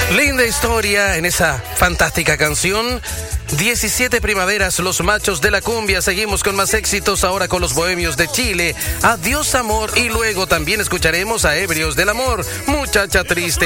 Linda historia en esa fantástica canción. 17 primaveras, los machos de la cumbia. Seguimos con más éxitos ahora con los bohemios de Chile. Adiós amor, y luego también escucharemos a Ebrios del Amor, Muchacha Triste.